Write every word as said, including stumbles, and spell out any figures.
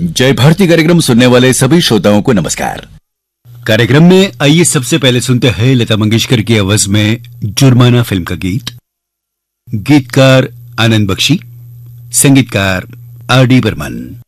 जय भारती कार्यक्रम सुनने वाले सभी श्रोताओं को नमस्कार। कार्यक्रम में आइए सबसे पहले सुनते हैं लता मंगेशकर की आवाज में जुर्माना फिल्म का गीत। गीतकार आनंद बख्शी, संगीतकार आर डी बर्मन।